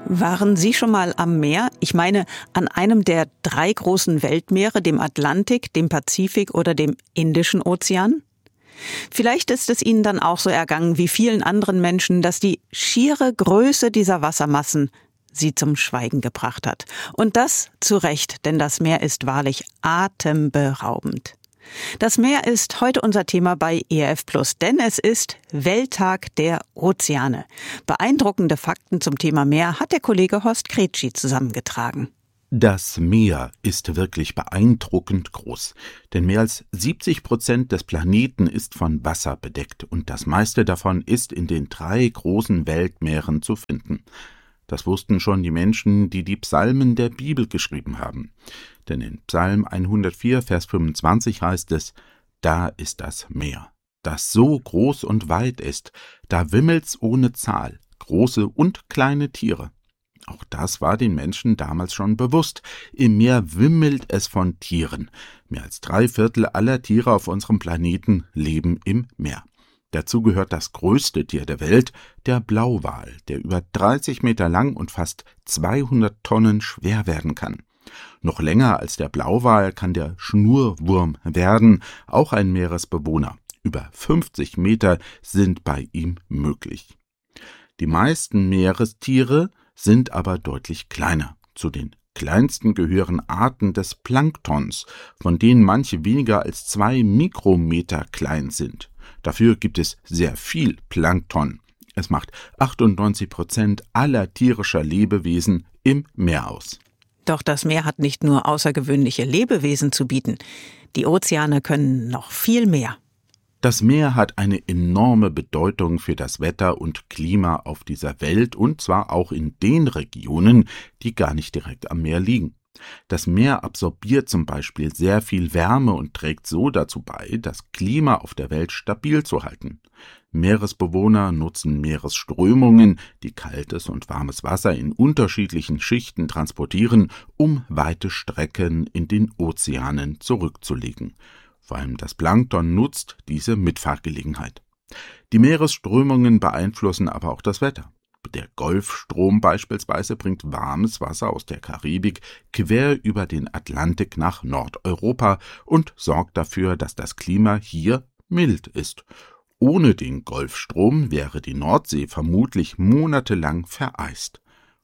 Waren Sie schon mal am Meer? Ich meine, an einem der 3 großen Weltmeere, dem Atlantik, dem Pazifik oder dem Indischen Ozean? Vielleicht ist es Ihnen dann auch so ergangen wie vielen anderen Menschen, dass die schiere Größe dieser Wassermassen Sie zum Schweigen gebracht hat. Und das zu Recht, denn das Meer ist wahrlich atemberaubend. Das Meer ist heute unser Thema bei ERF+, denn es ist Welttag der Ozeane. Beeindruckende Fakten zum Thema Meer hat der Kollege Horst Kretschi zusammengetragen. Das Meer ist wirklich beeindruckend groß, denn mehr als 70% des Planeten ist von Wasser bedeckt und das meiste davon ist in den 3 großen Weltmeeren zu finden. Das wussten schon die Menschen, die die Psalmen der Bibel geschrieben haben. Denn in Psalm 104, Vers 25 heißt es: Da ist das Meer, das so groß und weit ist, da wimmelt's ohne Zahl, große und kleine Tiere. Auch das war den Menschen damals schon bewusst. Im Meer wimmelt es von Tieren. Mehr als 3/4 aller Tiere auf unserem Planeten leben im Meer. Dazu gehört das größte Tier der Welt, der Blauwal, der über 30 Meter lang und fast 200 Tonnen schwer werden kann. Noch länger als der Blauwal kann der Schnurwurm werden, auch ein Meeresbewohner. Über 50 Meter sind bei ihm möglich. Die meisten Meerestiere sind aber deutlich kleiner. Zu den kleinsten gehören Arten des Planktons, von denen manche weniger als 2 Mikrometer klein sind. Dafür gibt es sehr viel Plankton. Es macht 98% aller tierischer Lebewesen im Meer aus. Doch das Meer hat nicht nur außergewöhnliche Lebewesen zu bieten. Die Ozeane können noch viel mehr. Das Meer hat eine enorme Bedeutung für das Wetter und Klima auf dieser Welt, und zwar auch in den Regionen, die gar nicht direkt am Meer liegen. Das Meer absorbiert zum Beispiel sehr viel Wärme und trägt so dazu bei, das Klima auf der Welt stabil zu halten. Meeresbewohner nutzen Meeresströmungen, die kaltes und warmes Wasser in unterschiedlichen Schichten transportieren, um weite Strecken in den Ozeanen zurückzulegen. Vor allem das Plankton nutzt diese Mitfahrgelegenheit. Die Meeresströmungen beeinflussen aber auch das Wetter. Der Golfstrom beispielsweise bringt warmes Wasser aus der Karibik quer über den Atlantik nach Nordeuropa und sorgt dafür, dass das Klima hier mild ist. Ohne den Golfstrom wäre die Nordsee vermutlich monatelang vereist.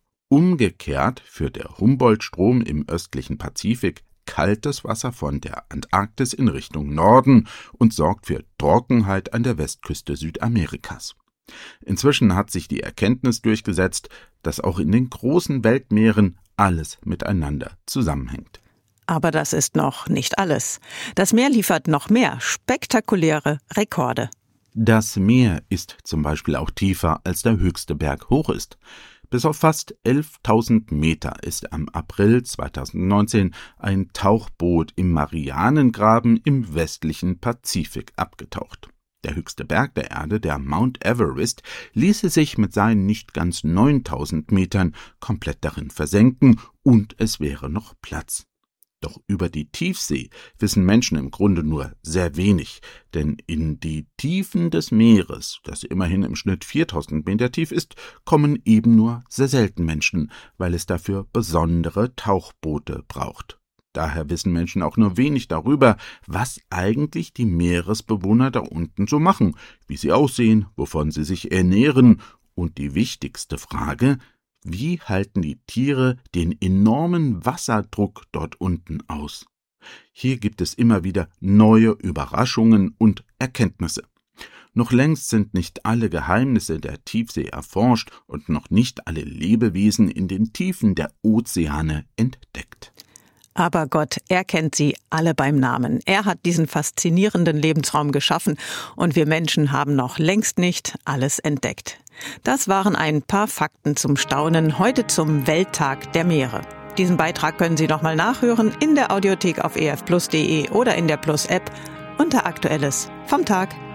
Umgekehrt führt der Humboldt-Strom im östlichen Pazifik kaltes Wasser von der Antarktis in Richtung Norden und sorgt für Trockenheit an der Westküste Südamerikas. Inzwischen hat sich die Erkenntnis durchgesetzt, dass auch in den großen Weltmeeren alles miteinander zusammenhängt. Aber das ist noch nicht alles. Das Meer liefert noch mehr spektakuläre Rekorde. Das Meer ist zum Beispiel auch tiefer, als der höchste Berg hoch ist. Bis auf fast 11.000 Meter ist am April 2019 ein Tauchboot im Marianengraben im westlichen Pazifik abgetaucht. Der höchste Berg der Erde, der Mount Everest, ließe sich mit seinen nicht ganz 9.000 Metern komplett darin versenken und es wäre noch Platz. Doch über die Tiefsee wissen Menschen im Grunde nur sehr wenig, denn in die Tiefen des Meeres, das immerhin im Schnitt 4.000 Meter tief ist, kommen eben nur sehr selten Menschen, weil es dafür besondere Tauchboote braucht. Daher wissen Menschen auch nur wenig darüber, was eigentlich die Meeresbewohner da unten so machen, wie sie aussehen, wovon sie sich ernähren und die wichtigste Frage: Wie halten die Tiere den enormen Wasserdruck dort unten aus? Hier gibt es immer wieder neue Überraschungen und Erkenntnisse. Noch längst sind nicht alle Geheimnisse der Tiefsee erforscht und noch nicht alle Lebewesen in den Tiefen der Ozeane entdeckt. Aber Gott, er kennt sie alle beim Namen. Er hat diesen faszinierenden Lebensraum geschaffen und wir Menschen haben noch längst nicht alles entdeckt. Das waren ein paar Fakten zum Staunen heute zum Welttag der Meere. Diesen Beitrag können Sie nochmal nachhören in der Audiothek auf erfplus.de oder in der Plus-App unter Aktuelles vom Tag.